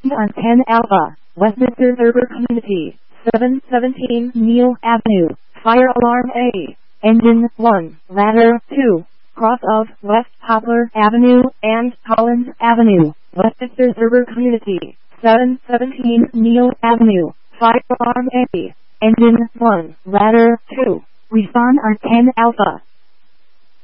on 10 Alpha, Westminster Server Community, 717 Neil Avenue, Fire Alarm A, Engine 1, Ladder 2, cross of West Poplar Avenue and Collins Avenue, Westminster Server Community, 717 Neil Avenue, Fire Alarm A, Engine 1, Ladder 2, respond on 10 Alpha.